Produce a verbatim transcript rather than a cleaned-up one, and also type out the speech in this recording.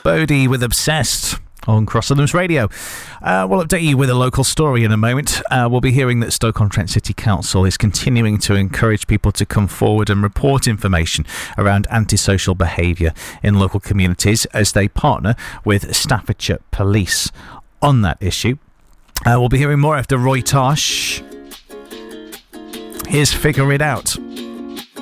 Bodhi with Obsessed on Cross Midlands Radio. Uh, we'll update you with a local story in a moment. Uh, we'll be hearing that Stoke-on-Trent City Council is continuing to encourage people to come forward and report information around antisocial behaviour in local communities as they partner with Staffordshire Police on that issue. Uh, we'll be hearing more after Roy Tosh. Here's Figure It Out.